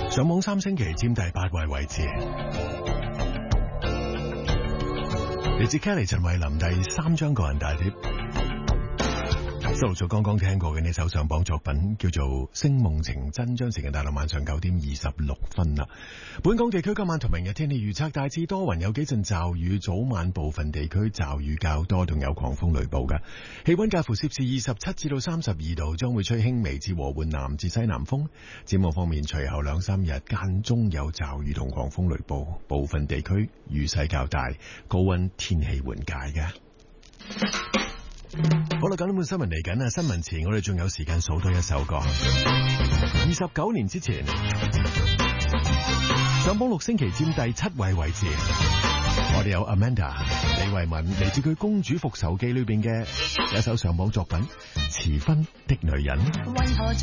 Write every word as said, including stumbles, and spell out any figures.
上網三星期佔第八位位置，嚟自 Kelly 陳慧琳第三張個人大碟。收錄咗剛剛聽過嘅呢首上榜作品，叫做《星夢情真》，將時間帶到晚上九點二十六分啦。本港地區今晚同明日天氣預測大致多雲，有幾陣驟雨，早晚部分地區驟雨較多，仲有狂風雷暴嘅。氣溫介乎攝氏二十七至到三十二度，將會吹輕微至和緩南至西南風。展望方面，隨後兩三日間中有驟雨同狂風雷暴，部分地區雨勢較大，高溫天氣緩解嘅。好啦，九點半新聞嚟緊啊！新聞前我哋仲有時間數多一首歌。二十九年之前，上榜六星期佔第七位位置。我哋有 Amanda 李慧敏，嚟自佢《公主復仇記》裏邊嘅有一首上榜作品《遲婚的女人》。